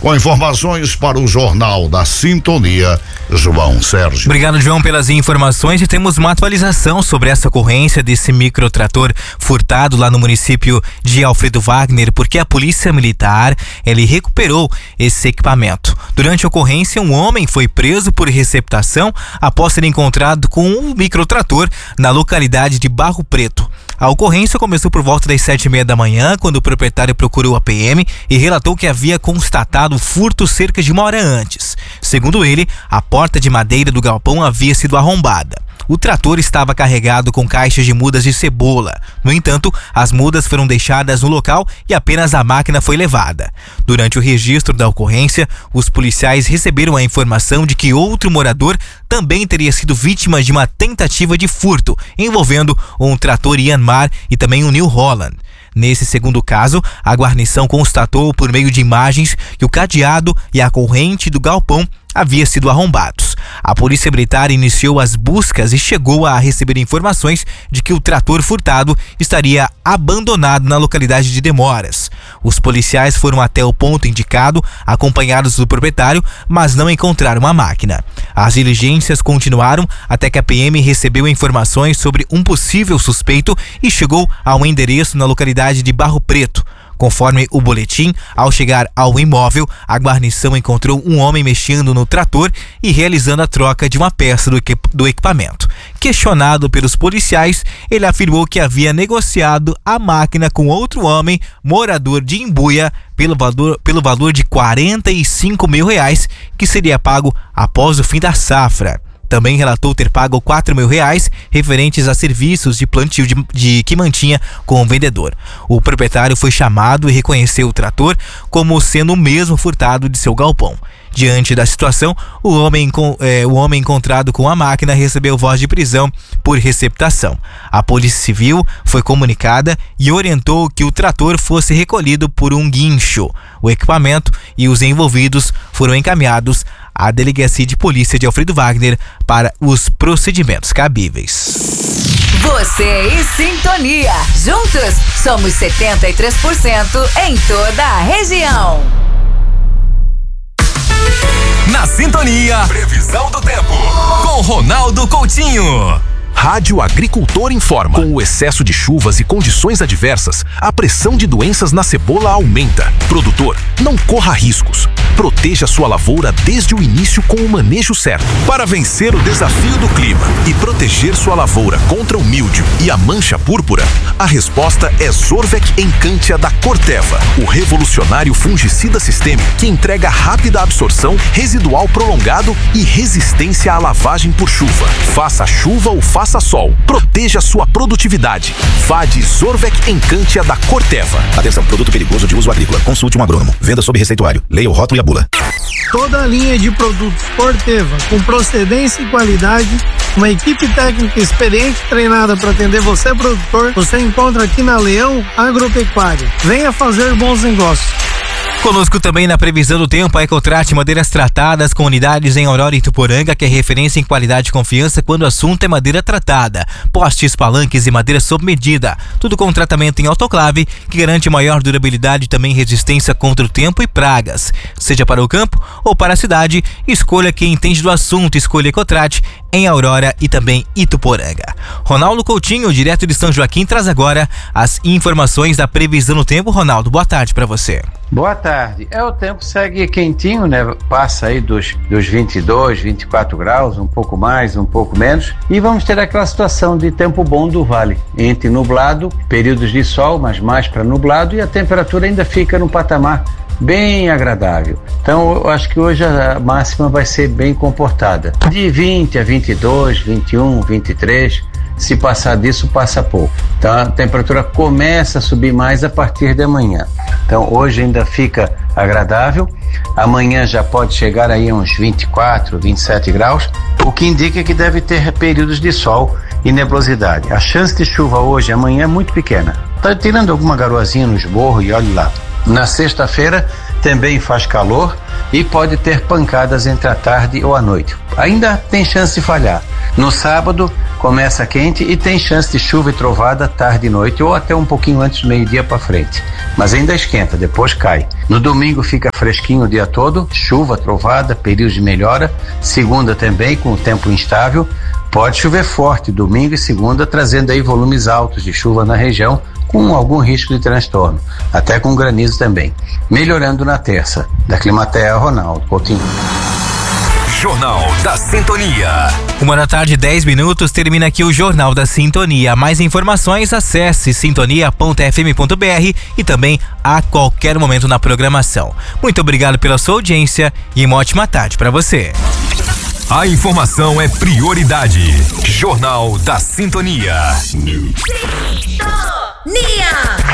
Com informações para o Jornal da Sintonia, João Sérgio. Obrigado, João, pelas informações, e temos uma atualização sobre essa ocorrência desse microtrator furtado lá no município de Alfredo Wagner, porque a Polícia Militar, ele recuperou esse equipamento. Durante a ocorrência, um homem foi preso por receptação após ser encontrado com um microtrator na localidade de Barro Preto. A ocorrência começou por volta das 7:30 da manhã, quando o proprietário procurou a PM e relatou que havia constatado o furto cerca de uma hora antes. Segundo ele, a porta de madeira do galpão havia sido arrombada. O trator estava carregado com caixas de mudas de cebola. No entanto, as mudas foram deixadas no local e apenas a máquina foi levada. Durante o registro da ocorrência, os policiais receberam a informação de que outro morador também teria sido vítima de uma tentativa de furto, envolvendo um trator Yanmar e também um New Holland. Nesse segundo caso, a guarnição constatou por meio de imagens que o cadeado e a corrente do galpão havia sido arrombados. A Polícia Militar iniciou as buscas e chegou a receber informações de que o trator furtado estaria abandonado na localidade de Demoras. Os policiais foram até o ponto indicado, acompanhados do proprietário, mas não encontraram a máquina. As diligências continuaram até que a PM recebeu informações sobre um possível suspeito e chegou ao endereço na localidade de Barro Preto. Conforme o boletim, ao chegar ao imóvel, a guarnição encontrou um homem mexendo no trator e realizando a troca de uma peça do equipamento. Questionado pelos policiais, ele afirmou que havia negociado a máquina com outro homem, morador de Imbuia, pelo valor de R$45 mil, que seria pago após o fim da safra. Também relatou ter pago R$4 mil referentes a serviços de plantio que mantinha com o vendedor. O proprietário foi chamado e reconheceu o trator como sendo o mesmo furtado de seu galpão. Diante da situação, o homem encontrado com a máquina recebeu voz de prisão por receptação. A Polícia Civil foi comunicada e orientou que o trator fosse recolhido por um guincho. O equipamento e os envolvidos foram encaminhados à Delegacia de Polícia de Alfredo Wagner para os procedimentos cabíveis. Você e Sintonia. Juntos, somos 73% em toda a região. Na Sintonia, previsão do tempo com Ronaldo Coutinho. Rádio Agricultor informa. Com o excesso de chuvas e condições adversas, a pressão de doenças na cebola aumenta. Produtor, não corra riscos. Proteja sua lavoura desde o início com o manejo certo. Para vencer o desafio do clima e proteger sua lavoura contra o míldio e a mancha púrpura, a resposta é Zorvec Encantia da Corteva, o revolucionário fungicida sistêmico que entrega rápida absorção, residual prolongado e resistência à lavagem por chuva. Faça chuva ou faça sol, proteja sua produtividade. Vade Zorvec Encantia da Corteva. Atenção, produto perigoso de uso agrícola. Consulte um agrônomo. Venda sob receituário. Leia o rótulo e a bula. Toda a linha de produtos Corteva, com procedência e qualidade, uma equipe técnica experiente treinada para atender você, produtor, você encontra aqui na Leão Agropecuária. Venha fazer bons negócios. Conosco também na previsão do tempo, a Ecotrate Madeiras Tratadas, com unidades em Aurora e Ituporanga, que é referência em qualidade e confiança quando o assunto é madeira tratada. Postes, palanques e madeira sob medida. Tudo com tratamento em autoclave, que garante maior durabilidade e também resistência contra o tempo e pragas. Seja para o campo ou para a cidade, escolha quem entende do assunto. Escolha Ecotrate em Aurora e também Ituporanga. Ronaldo Coutinho, direto de São Joaquim, traz agora as informações da previsão do tempo. Ronaldo, boa tarde para você. Boa tarde. O tempo segue quentinho, né? Passa aí dos 22, 24 graus, um pouco mais, um pouco menos. E vamos ter aquela situação de tempo bom do vale. Entre nublado, períodos de sol, mas mais para nublado, e a temperatura ainda fica no patamar bem agradável. Então eu acho que hoje a máxima vai ser bem comportada. De 20 a 22, 21, 23, se passar disso, passa pouco. Então a temperatura começa a subir mais a partir de amanhã. Então hoje ainda fica agradável, amanhã já pode chegar aí a uns 24, 27 graus, o que indica que deve ter períodos de sol e nebulosidade. A chance de chuva hoje e amanhã é muito pequena. Está tirando alguma garoazinha no esborro e olhe lá. Na sexta-feira também faz calor e pode ter pancadas entre a tarde ou a noite. Ainda tem chance de falhar. No sábado, começa quente e tem chance de chuva e trovada tarde e noite ou até um pouquinho antes do meio-dia para frente. Mas ainda esquenta, depois cai. No domingo fica fresquinho o dia todo, chuva, trovada, períodos de melhora. Segunda também, com o tempo instável. Pode chover forte domingo e segunda, trazendo aí volumes altos de chuva na região, com algum risco de transtorno, até com granizo também. Melhorando na terça. Da Climatea, Ronaldo Coutinho. Jornal da Sintonia. 1h10, termina aqui o Jornal da Sintonia. Mais informações, acesse sintonia.fm.br e também a qualquer momento na programação. Muito obrigado pela sua audiência e uma ótima tarde para você. A informação é prioridade. Jornal da Sintonia. Sintonia.